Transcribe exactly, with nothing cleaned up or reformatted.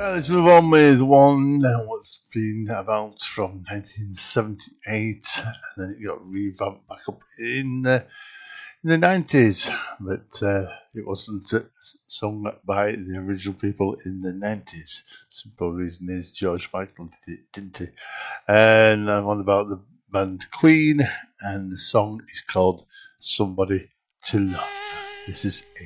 Uh, let's move on with one what's been about from nineteen seventy-eight, and then it got revamped back up in the in the nineties, but uh, it wasn't uh, sung by the original people in the nineties. Simple reason is George Michael did it, didn't he? And I'm on about the band Queen, and the song is called Somebody to Love. This is